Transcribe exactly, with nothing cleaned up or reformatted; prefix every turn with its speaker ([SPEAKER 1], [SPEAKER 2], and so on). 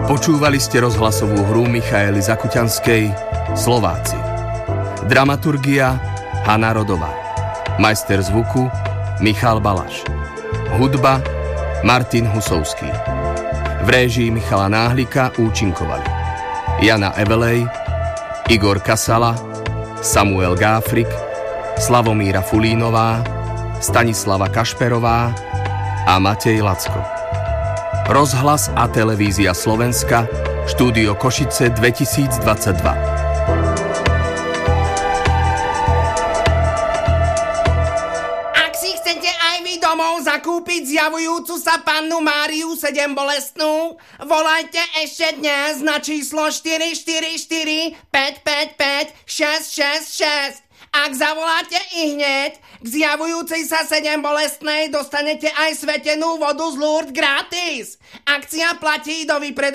[SPEAKER 1] Počúvali ste rozhlasovú hru Michaely Zakuťanskej Slováci. Dramaturgia Hana Rodová. Majster zvuku Michal Balaš. Hudba Martin Husovský. V réžii Michala Náhlika účinkovali Jana Evelej, Igor Kasala, Samuel Gáfrik, Slavomíra Fulínová, Stanislava Kašperová a Matej Lacko. Rozhlas a televízia Slovenska, štúdio Košice dvetisícdvadsaťdva.
[SPEAKER 2] Ak si chcete aj vy domov zakúpiť zjavujúcu sa pannu Máriu sedem bolestnú, volajte ešte dnes na číslo štyri štyri štyri päť päť päť šesť šesť šesť. Ak zavoláte i hneď, k zjavujúcej sa sedem bolestnej dostanete aj svetenú vodu z Lourdes gratis. Akcia platí do vypredaja